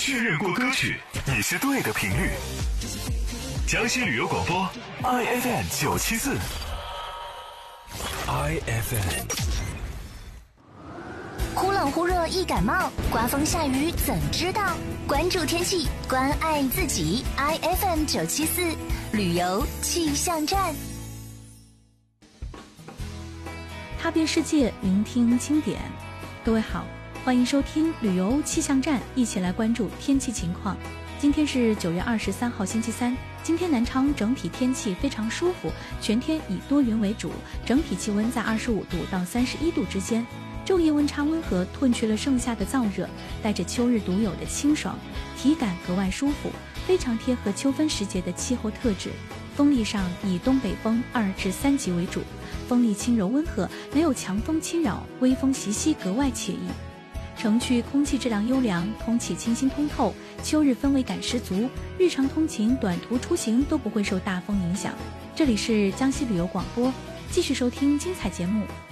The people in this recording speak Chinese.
确认过歌曲，你是对的频率。江西旅游广播 IFM 974 IFM。 忽冷忽热易感冒，刮风下雨怎知道？关注天气，关爱自己。IFM 974旅游气象站， 踏遍世界，聆听经典。各位好，欢迎收听旅游气象站，一起来关注天气情况。今天是9月23号星期三，今天南昌整体天气非常舒服，全天以多云为主，整体气温在25度到31度之间。昼夜温差温和，褪去了盛夏的燥热，带着秋日独有的清爽，体感格外舒服，非常贴合秋分时节的气候特质。风力上以东北风2至3级为主，风力轻柔温和，没有强风侵扰，微风习习，格外惬意。城区空气质量优良，空气清新通透，秋日氛围感十足，日常通勤、短途出行都不会受大风影响。这里是江西旅游广播，继续收听精彩节目，